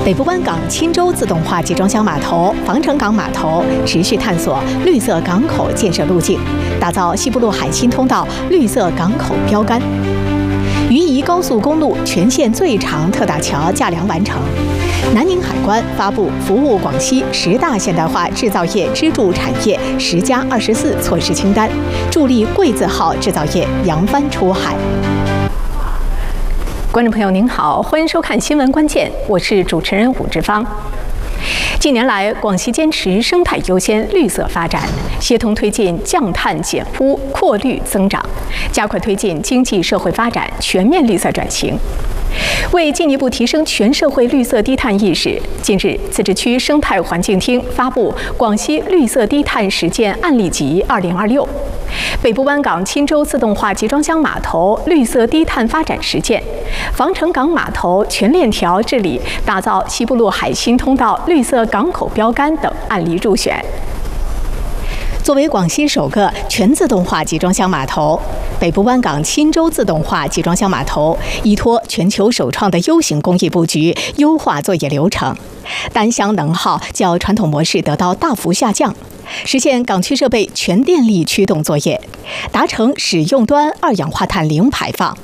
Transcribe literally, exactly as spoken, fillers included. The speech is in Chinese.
北部湾港钦州自动化集装箱码头、防城港码头持续探索绿色港口建设路径，打造西部陆海新通道绿色港口标杆。渝宜高速公路全线最长特大桥架梁完成。南宁海关发布服务广西十大现代化制造业支柱产业“十加二十四”措施清单，助力贵字号制造业扬帆出海。观众朋友您好，欢迎收看新闻关键，我是主持人武志芳。近年来，广西坚持生态优先、绿色发展，协同推进降碳减污、扩绿增长，加快推进经济社会发展全面绿色转型。为进一步提升全社会绿色低碳意识，近日，自治区生态环境厅发布《广西绿色低碳实践案例集二零二六》，北部湾港钦州自动化集装箱码头绿色低碳发展实践，防城港码头全链条治理打造西部陆海新通道绿色港口标杆等案例入选。作为广西首个全自动化集装箱码头，北部湾港钦州自动化集装箱码头依托全球首创的 U 型工艺布局，优化作业流程，单箱能耗较传统模式得到大幅下降，实现港区设备全电力驱动作业，达成使用端二氧化碳零排放。